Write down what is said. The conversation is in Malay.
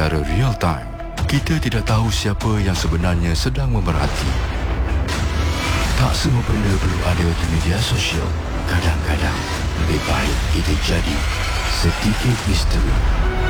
secara real time. Kita tidak tahu siapa yang sebenarnya sedang memerhati. Tak semua benda perlu ada di media sosial. Kadang-kadang lebih baik kita jadi sedikit misteri.